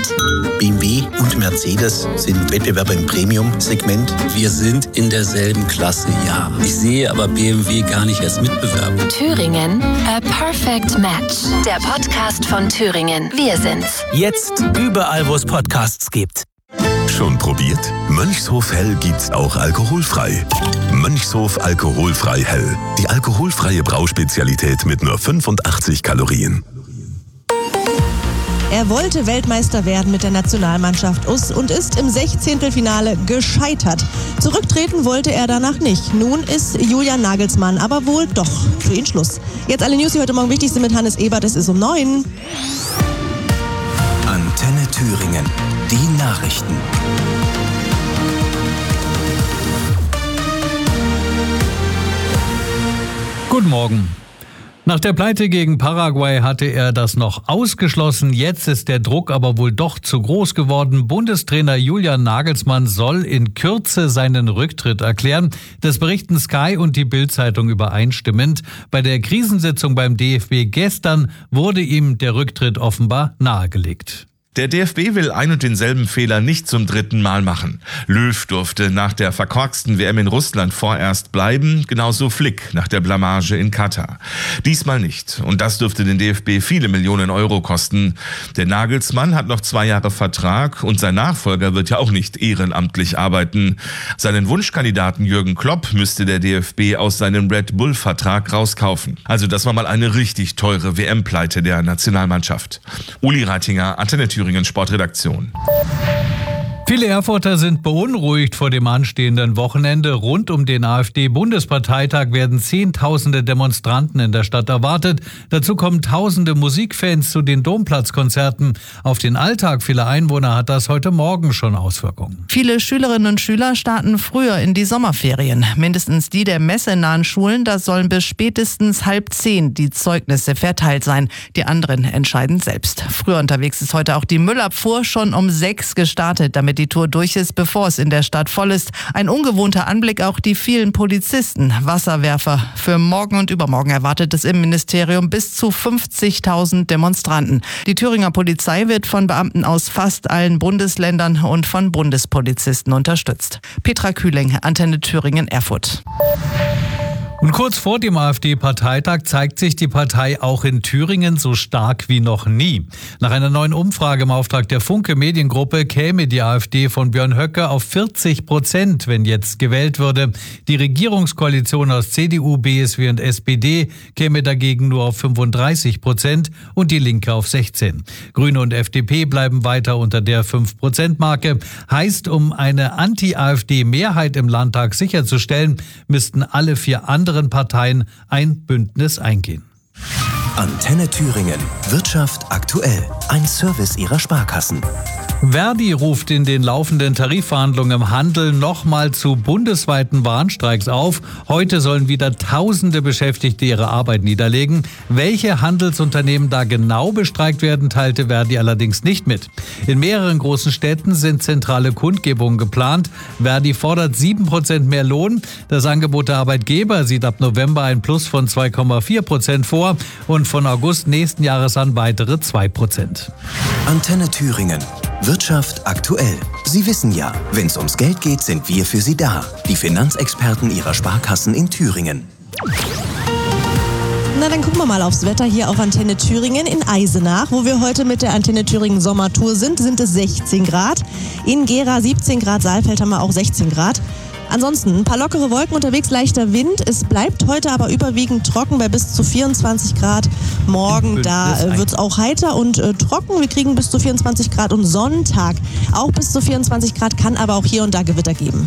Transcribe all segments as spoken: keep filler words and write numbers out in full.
Perfect. B M W und Mercedes sind Wettbewerber im Premium-Segment. Wir sind in derselben Klasse, ja. Ich sehe aber B M W gar nicht als Mitbewerber. Thüringen, a perfect match. Der Podcast von Thüringen. Wir sind's. Jetzt überall, wo es Podcasts gibt. Schon probiert? Mönchshof Hell gibt's auch alkoholfrei. Mönchshof alkoholfrei Hell. Die alkoholfreie Brauspezialität mit nur fünfundachtzig Kalorien. Er wollte Weltmeister werden mit der Nationalmannschaft und ist im Sechzehntelfinale gescheitert. Zurücktreten wollte er danach nicht. Nun ist Julian Nagelsmann aber wohl doch für ihn Schluss. Jetzt alle News, die heute Morgen wichtig sind mit Hannes Ebert. Es ist um neun. Antenne Thüringen. Die Nachrichten. Guten Morgen. Nach der Pleite gegen Paraguay hatte er das noch ausgeschlossen. Jetzt ist der Druck aber wohl doch zu groß geworden. Bundestrainer Julian Nagelsmann soll in Kürze seinen Rücktritt erklären. Das berichten Sky und die Bild-Zeitung übereinstimmend. Bei der Krisensitzung beim D F B gestern wurde ihm der Rücktritt offenbar nahegelegt. Der D F B will ein und denselben Fehler nicht zum dritten Mal machen. Löw durfte nach der verkorksten W M in Russland vorerst bleiben, genauso Flick nach der Blamage in Katar. Diesmal nicht. Und das dürfte den D F B viele Millionen Euro kosten. Der Nagelsmann hat noch zwei Jahre Vertrag und sein Nachfolger wird ja auch nicht ehrenamtlich arbeiten. Seinen Wunschkandidaten Jürgen Klopp müsste der D F B aus seinem Red Bull-Vertrag rauskaufen. Also das war mal eine richtig teure W M-Pleite der Nationalmannschaft. Uli Reitinger, Antenne Thüringen Sportredaktion. Viele Erfurter sind beunruhigt vor dem anstehenden Wochenende. Rund um den AfD-Bundesparteitag werden Zehntausende Demonstranten in der Stadt erwartet. Dazu kommen tausende Musikfans zu den Domplatzkonzerten. Auf den Alltag vieler Einwohner hat das heute Morgen schon Auswirkungen. Viele Schülerinnen und Schüler starten früher in die Sommerferien. Mindestens die der messenahen Schulen, da sollen bis spätestens halb zehn die Zeugnisse verteilt sein. Die anderen entscheiden selbst. Früher unterwegs ist heute auch die Müllabfuhr schon um sechs gestartet, damit die Tour durch ist, bevor es in der Stadt voll ist. Ein ungewohnter Anblick auch die vielen Polizisten, Wasserwerfer. Für morgen und übermorgen erwartet das Innenministerium bis zu fünfzigtausend Demonstranten. Die Thüringer Polizei wird von Beamten aus fast allen Bundesländern und von Bundespolizisten unterstützt. Petra Kühling, Antenne Thüringen, Erfurt. Und kurz vor dem AfD-Parteitag zeigt sich die Partei auch in Thüringen so stark wie noch nie. Nach einer neuen Umfrage im Auftrag der Funke Mediengruppe käme die AfD von Björn Höcke auf vierzig Prozent, wenn jetzt gewählt würde. Die Regierungskoalition aus C D U, B S W und S P D käme dagegen nur auf fünfunddreißig Prozent und die Linke auf sechzehn. Grüne und F D P bleiben weiter unter der fünf Prozent Marke. Heißt, um eine Anti-AfD-Mehrheit im Landtag sicherzustellen, müssten alle vier anderen Parteien ein Bündnis eingehen. Antenne Thüringen. Wirtschaft aktuell. Ein Service ihrer Sparkassen. Verdi ruft in den laufenden Tarifverhandlungen im Handel nochmal zu bundesweiten Warnstreiks auf. Heute sollen wieder tausende Beschäftigte ihre Arbeit niederlegen. Welche Handelsunternehmen da genau bestreikt werden, teilte Verdi allerdings nicht mit. In mehreren großen Städten sind zentrale Kundgebungen geplant. Verdi fordert sieben Prozent mehr Lohn. Das Angebot der Arbeitgeber sieht ab November ein Plus von zwei Komma vier Prozent vor und von August nächsten Jahres an weitere zwei Prozent. Antenne Thüringen. Wirtschaft aktuell. Sie wissen ja, wenn es ums Geld geht, sind wir für Sie da. Die Finanzexperten Ihrer Sparkassen in Thüringen. Na, dann gucken wir mal aufs Wetter hier auf Antenne Thüringen in Eisenach, wo wir heute mit der Antenne Thüringen Sommertour sind, sind es sechzehn Grad. In Gera siebzehn Grad, Saalfeld haben wir auch sechzehn Grad. Ansonsten ein paar lockere Wolken unterwegs, leichter Wind. Es bleibt heute aber überwiegend trocken bei bis zu vierundzwanzig Grad. Morgen, da äh, wird es auch heiter und äh, trocken. Wir kriegen bis zu vierundzwanzig Grad und Sonntag auch bis zu vierundzwanzig Grad, kann aber auch hier und da Gewitter geben.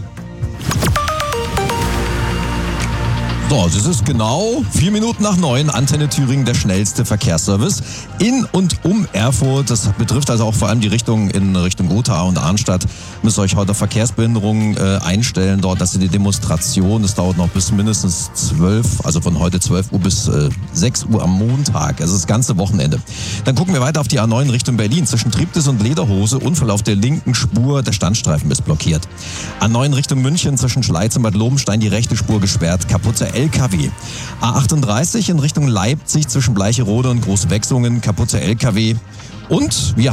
So, es ist genau vier Minuten nach neun. Antenne Thüringen, der schnellste Verkehrsservice in und um Erfurt. Das betrifft also auch vor allem die Richtung in Richtung Gotha und Arnstadt. Müsst ihr euch heute Verkehrsbehinderungen äh, einstellen. Dort, das ist die Demonstration. Das dauert noch bis mindestens zwölf, also von heute zwölf Uhr bis äh, sechs Uhr am Montag. Also das ganze Wochenende. Dann gucken wir weiter auf die A neun Richtung Berlin. Zwischen Triptis und Lederhose. Unfall auf der linken Spur. Der Standstreifen ist blockiert. A neun Richtung München. Zwischen Schleiz und Bad Lobenstein die rechte Spur gesperrt. Kaputte L K W. A achtunddreißig in Richtung Leipzig zwischen Bleicherode und Große Wechsungen, kaputte L K W. Und wir